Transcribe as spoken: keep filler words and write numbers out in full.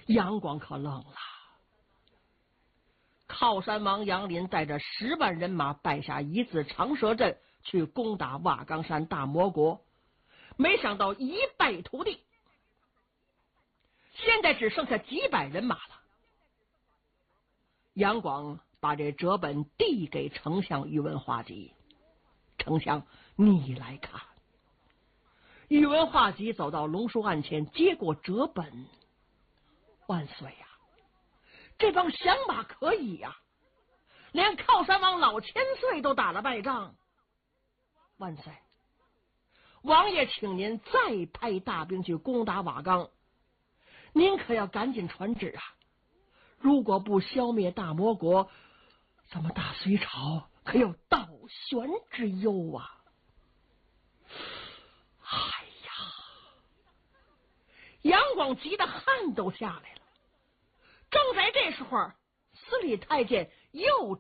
杨广可愣了。靠山王杨林带着十万人马败下一字长蛇阵，去攻打瓦岗山大魔国，没想到一败涂地，现在只剩下几百人马了。杨广把这折本递给丞相宇文化及，丞相你来看。宇文化及走到龙书案前，接过折本，万岁呀、啊，这帮降马可以呀、啊，连靠山王老千岁都打了败仗。万岁，王爷请您再派大兵去攻打瓦岗，您可要赶紧传旨啊！如果不消灭大魔国，咱们大隋朝可有倒悬之忧啊！哎呀，杨广急得汗都下来了。正在这时候，司礼太监又